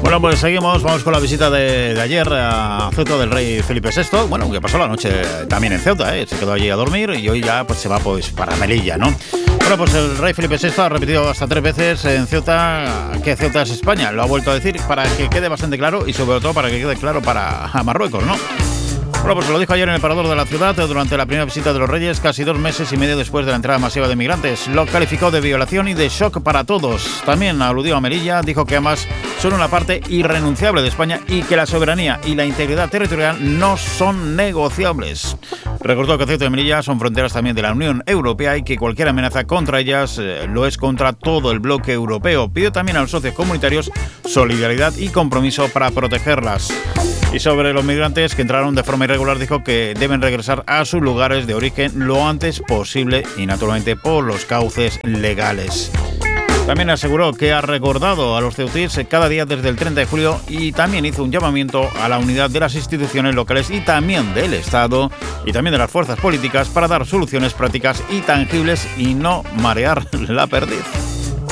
Bueno, pues vamos con la visita de ayer a Ceuta del rey Felipe VI. Bueno, que pasó la noche también en Ceuta, se quedó allí a dormir y hoy ya pues se va pues para Melilla, ¿no? Bueno, pues el rey Felipe VI ha repetido hasta 3 veces en Ceuta que Ceuta es España. Lo ha vuelto a decir para que quede bastante claro y sobre todo para que quede claro para Marruecos, ¿no? Bueno, pues lo dijo ayer en el parador de la ciudad durante la primera visita de los reyes, casi 2 meses y medio después de la entrada masiva de migrantes. Lo calificó de violación y de shock para todos. También aludió a Melilla, dijo que ambas son una parte irrenunciable de España y que la soberanía y la integridad territorial no son negociables. Recordó que Ceuta y Melilla son fronteras también de la Unión Europea y que cualquier amenaza contra ellas lo es contra todo el bloque europeo. Pidió también a los socios comunitarios solidaridad y compromiso para protegerlas. Y sobre los migrantes que entraron de forma irregular, dijo que deben regresar a sus lugares de origen lo antes posible y naturalmente por los cauces legales. También aseguró que ha recordado a los ceutíes cada día desde el 30 de julio y también hizo un llamamiento a la unidad de las instituciones locales y también del Estado y también de las fuerzas políticas para dar soluciones prácticas y tangibles y no marear la perdiz.